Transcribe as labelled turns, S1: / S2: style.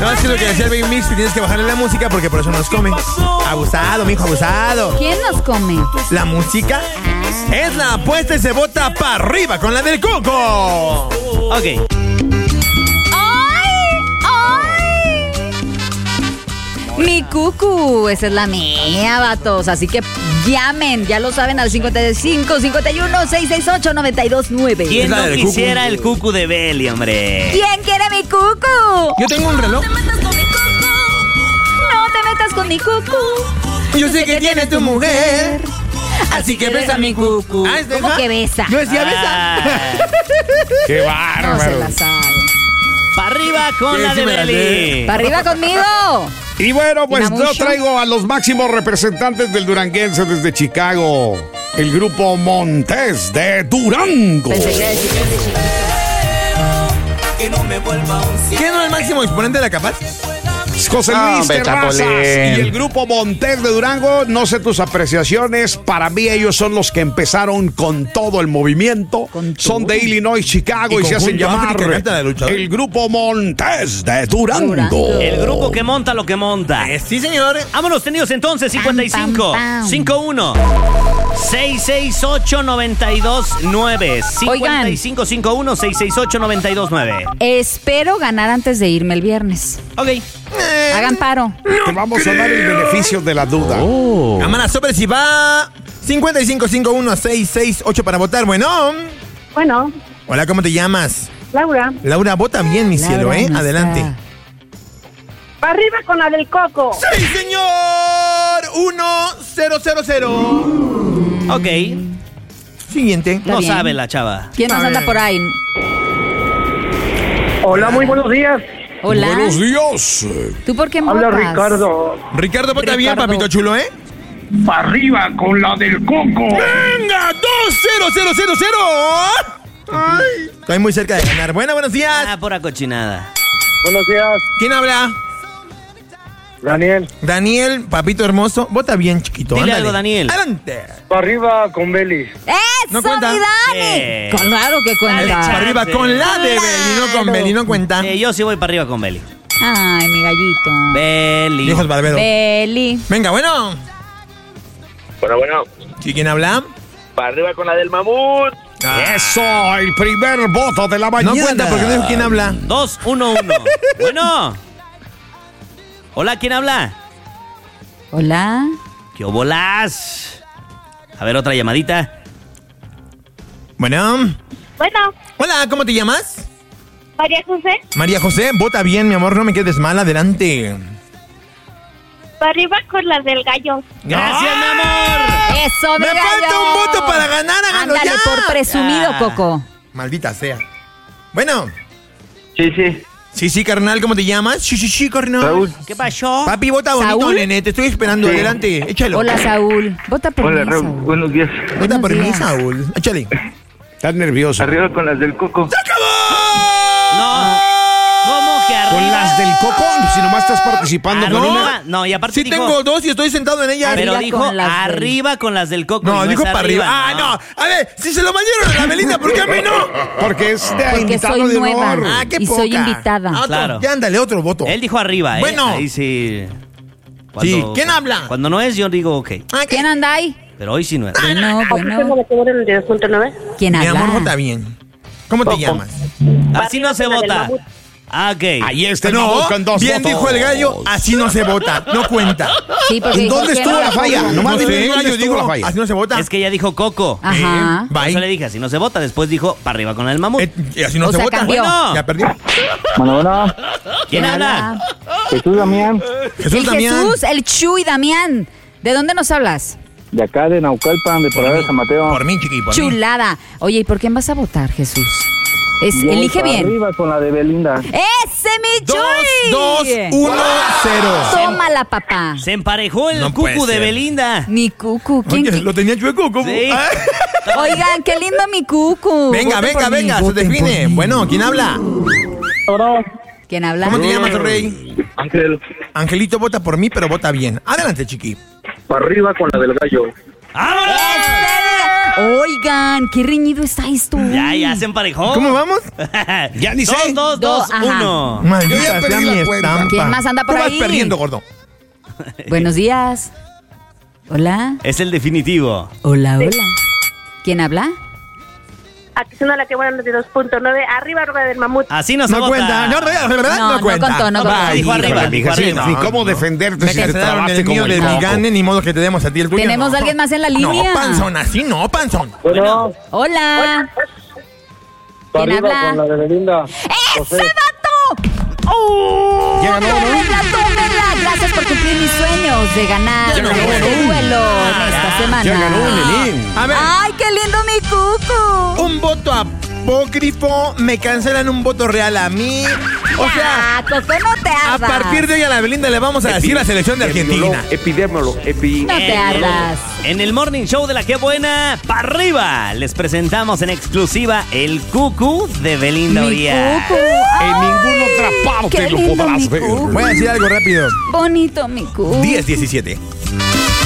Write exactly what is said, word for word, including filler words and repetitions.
S1: No, es que lo que decía el Baby Mix, que tienes que bajarle la música porque por eso nos come. Abusado, mijo, abusado.
S2: ¿Quién nos come?
S1: La música es la apuesta y se bota para arriba con la del Coco.
S3: Ok.
S2: ¡Ay! ¡Ay! Mi cucu, esa es la mía, vatos. Así que llamen, ya lo saben, al cincuenta y cinco, cincuenta y uno, seiscientos sesenta y ocho, noventa y dos nueve.
S3: ¿Quién no quisiera cucu? El cucu de Beli, hombre?
S2: ¿Quién quiere mi cucu?
S1: Yo tengo un reloj.
S2: No te metas con mi cucu.
S1: Yo sé que tiene tu mujer. Así que besa mi cucu.
S2: Ah, ¿cómo que besa?
S1: Yo decía besa.
S4: ¡Qué bárbaro!
S2: No se la sabe.
S3: ¡Para arriba con la de Beli!
S2: ¡Para arriba conmigo!
S4: Y bueno, pues yo
S2: Inamucho.
S4: traigo a los máximos representantes del duranguense desde Chicago. El grupo Montes de Durango.
S2: Pensé que iba a decir que desde chiquito.
S1: ¿Quién no es el máximo exponente de la capaz?
S4: José
S5: Ah,
S4: Luis
S5: hombre,
S4: Terrazas
S5: Chapulín.
S4: y el grupo Montes de Durango. No sé tus apreciaciones. Para mí ellos son los que empezaron con todo el movimiento.
S2: Con
S4: Son
S2: todo.
S4: de Illinois, Chicago
S1: Y
S4: y, se
S1: con
S4: hacen
S1: Julio
S4: llamar
S1: África canta la luchadora.
S4: el grupo Montes de Durango.
S2: Durango.
S3: El grupo que monta lo que monta.
S1: Eh, sí, señor.
S3: Vámonos, tenidos entonces, cincuenta y cinco,
S2: Pam, pam, pam.
S3: cincuenta y uno, seiscientos sesenta y ocho, noventa y dos nueve. cincuenta y cinco, cincuenta y uno, seiscientos sesenta y ocho, noventa y dos nueve.
S2: Espero ganar antes de irme el viernes.
S3: Ok.
S2: Hagan paro.
S4: Te vamos a dar el beneficio de la duda.
S1: Cámara sobre si va cincuenta y cinco, cincuenta y uno, seiscientos sesenta y ocho para votar. Bueno.
S6: Bueno,
S1: Hola, ¿cómo te llamas?
S6: Laura,
S1: Laura, vota bien, mi cielo,
S2: Laura,
S1: ¿eh?
S2: nuestra-
S1: Adelante.
S6: para arriba con la del Coco.
S1: ¡Sí, señor! uno cero cero cero.
S3: Ok.
S1: Siguiente.
S2: Está
S3: No
S2: bien.
S3: sabe la chava.
S2: ¿Quién más
S1: A
S2: anda
S1: ver.
S2: por ahí?
S6: Hola, muy buenos días.
S2: Hola.
S4: Buenos días.
S2: ¿Tú por qué
S6: Habla
S2: votas?
S6: Ricardo.
S1: Ricardo, vota bien,
S2: Ricardo.
S1: papito chulo, ¿eh?
S6: Para arriba con la del Coco.
S1: ¡Venga! dos cero cero cero cero. Ay, estoy muy cerca de ganar. Bueno, buenos días.
S3: Ah, pura cochinada.
S6: Buenos días,
S1: ¿Quién habla?
S6: Daniel.
S1: Daniel, papito hermoso. Vota bien, chiquito.
S3: Dile
S1: ándale.
S3: algo, Daniel.
S1: Adelante.
S6: Para arriba con Beli.
S2: ¡Eso,
S1: ¿No cuenta?
S2: mi Dani!
S3: Eh.
S2: Claro que
S1: El
S2: cuenta.
S1: para arriba con la de Beli, no con Beli, no cuenta.
S3: Eh, yo sí voy para arriba con Beli.
S2: Ay, mi gallito.
S3: Beli.
S1: Hijos Barbedo.
S2: Beli.
S1: Venga, bueno.
S5: Bueno, bueno.
S1: ¿Sí, quién habla?
S5: Para arriba con la del mamut.
S4: Eso, el primer voto de la mañana.
S1: No cuenta porque no dijo quién habla.
S3: dos uno uno. Bueno. Hola, ¿quién habla?
S2: Hola.
S3: ¿Qué bolas? A ver, otra llamadita.
S1: Bueno.
S6: Bueno,
S1: Hola, ¿cómo te llamas?
S6: María José.
S1: María José, vota bien, mi amor, no me quedes mal, adelante.
S6: Para arriba con la del gallo.
S3: Gracias, mi amor.
S2: Eso, mi
S1: Me
S2: gallo.
S1: falta un voto para ganar, háganlo
S2: Ándale,
S1: ya.
S2: por presumido,
S3: Ah.
S2: Coco.
S1: Maldita sea. Bueno.
S5: Sí, sí.
S1: Sí, sí, carnal, ¿cómo te llamas? Sí, sí, sí, carnal.
S5: Raúl.
S3: ¿Qué pasó?
S1: Papi, vota bonito,
S2: ¿Saúl?
S1: nene, te estoy esperando,
S5: Sí.
S1: adelante, échalo.
S2: Hola, Saúl. Vota por
S5: Hola,
S2: mí,
S5: Raúl.
S2: Saúl.
S5: Buenos días.
S1: Vota
S2: buenos
S1: por mí,
S2: días.
S1: Saúl, échale.
S4: Estás nervioso.
S5: Arriba con las del Coco.
S1: ¡Se acabó!
S3: No. ¿Cómo que arriba?
S4: Con las del Coco, si nomás estás participando con una.
S3: Arriba. No, y aparte
S1: Sí
S3: dijo...
S1: tengo dos y estoy sentado en ellas.
S3: Pero
S2: Arriba
S3: dijo
S2: con las del-
S3: arriba con las del Coco.
S1: No,
S3: y
S1: dijo
S3: es
S1: para arriba. Ah, no. A ver, si se lo mandaron a la Belinda, ¿por qué a mí no?
S4: Porque es de
S2: Porque
S4: invitado
S2: soy
S4: de
S2: nueva.
S4: honor.
S1: Ah, qué
S2: Y
S1: poca.
S2: soy invitada.
S1: Ah, otro.
S3: Claro.
S1: Ya ándale, otro voto.
S3: Él dijo arriba, ¿eh?
S1: Bueno.
S3: Ahí sí.
S1: Sí, ¿quién habla?
S3: Cuando no es, yo digo ok.
S1: Ah, ¿qué?
S2: ¿Quién anda ahí?
S3: Pero hoy sí no es.
S2: Bueno, bueno.
S6: de cobrar el diez punto nueve.
S2: ¿Quién
S1: Mi
S2: habla?
S1: amor, vota bien. ¿Cómo te llamas?
S3: Así no se
S6: con la del
S3: vota.
S6: mamut.
S3: Ah, ok.
S4: Ahí está el
S1: No,
S4: mamut con dos
S1: bien
S4: votos.
S1: dijo el gallo, así no se vota, no cuenta.
S2: Sí, porque
S4: ¿En dónde
S2: dijo
S4: estuvo
S2: que
S4: la
S2: no.
S4: falla?
S1: No
S4: Nomás dime
S1: sé,
S4: dónde
S1: yo
S4: estuvo
S1: digo,
S4: la falla.
S1: así no se vota.
S3: Es que ella dijo Coco.
S2: Ajá.
S1: Eh,
S3: Por
S1: bye.
S3: eso le dije, así no se vota. Después dijo para arriba con el mamut.
S1: Eh, y así no
S2: O
S1: se
S2: sea,
S1: vota.
S2: cambió.
S3: Bueno.
S1: Ya perdió.
S5: Bueno, bueno.
S3: ¿Quién habla?
S5: Jesús Damián.
S1: Jesús
S2: El
S1: Damián.
S2: Jesús, el Chuy Damián. ¿De dónde nos hablas?
S5: De acá de Naucalpan, de por allá de San Mateo.
S1: Por mí, chiqui, por mí.
S2: Chulada. Oye, ¿y por quién vas a votar, Jesús? Es,
S5: Yo
S2: elige
S5: para
S2: bien.
S5: Arriba con la de Belinda.
S2: ¡Ese, mi
S1: Dos,
S2: Chuy!
S1: dos, uno, cero.
S2: Tómala, papá.
S3: Se emparejó el
S1: No puede
S3: cucu de
S1: ser.
S3: Belinda.
S2: Mi cucu. ¿Quién,
S1: Oye, lo tenía chueco, ¿cómo?
S3: Sí.
S1: Ah.
S2: Oigan, qué lindo mi cucu.
S1: Venga,
S2: Voten
S1: venga,
S2: por mí.
S1: venga, se
S2: Voten por
S1: define.
S2: mí.
S1: Bueno, ¿quién habla?
S2: ¿Quién habla?
S1: ¿Cómo te llamas, rey?
S5: Ángel.
S1: Angelito vota por mí, pero vota bien. Adelante, chiqui.
S5: Para arriba con la del gallo.
S3: ¡Vámonos!
S2: ¡Ese! Oigan, qué reñido está esto.
S3: Ya, ya se emparejó.
S1: ¿Cómo vamos?
S4: Ya ni sé.
S3: Dos, dos, dos,
S2: Do- ajá.
S3: uno.
S4: Yo
S1: Maldita
S4: ya perdí
S1: sea
S4: la
S1: mi
S4: cuenta.
S1: estampa.
S2: ¿Quién más anda por
S1: Tú vas
S2: ahí?
S1: perdiendo, gordo.
S2: Buenos días. Hola.
S3: Es el definitivo.
S2: Hola, hola. ¿Quién habla?
S6: Aquí suena la que buena noventa y dos punto nueve. Arriba, Rueda del Mamut.
S3: Así no se
S1: No
S3: vota.
S1: cuenta. No, no, ¿verdad?
S2: No,
S1: No,
S2: no
S1: cuenta.
S2: contó, no
S3: No,
S2: contó.
S3: dijo
S4: Híjole,
S3: arriba,
S4: mija,
S3: dijo
S4: sí,
S3: arriba.
S4: Ni cómo defenderte
S1: Me
S4: si te
S1: cancelaron
S4: trabaste
S1: el
S4: como
S1: mío
S4: el
S1: del
S4: coco.
S1: Gane, ni modo que te demos a ti el tuyo.
S2: ¿Tenemos
S1: no.
S2: a alguien más en la línea?
S1: No, panzón, así no, panzón.
S5: Bueno,
S2: Hola. ¿Quién
S5: arriba
S2: habla?
S5: con la de Belinda.
S2: ¡Ese
S5: José.
S2: vato! ¡Oh!
S1: Ya ganó, ¿no?
S2: ¡Tómenla, tómenla! Gracias por cumplir mis sueños de ganar
S1: Ya ganó,
S2: este
S1: ¿no?
S2: duelo en esta semana.
S4: Ya ganó Lenín.
S1: A ver,
S2: ¡Ay, qué lindo mi cucu!
S1: un voto apócrifo, me cancelan un voto real a mí. O sea,
S2: Ya, Coco, no te
S1: a
S2: ardas.
S1: partir de hoy a la Belinda le vamos a decir la selección de Argentina.
S5: Epidémolo, epi.
S2: No te ardas.
S3: En el Morning Show de la Que Buena, para arriba, les presentamos en exclusiva el cucu de Belinda
S2: Mi
S3: Urias.
S2: cucu.
S4: En
S2: Ay,
S4: ninguna otra parte
S2: qué
S4: lo
S2: lindo
S4: podrás
S2: mi
S4: ver.
S2: cucu.
S1: Voy a decir algo rápido.
S2: Bonito mi cucu.
S1: diez diecisiete.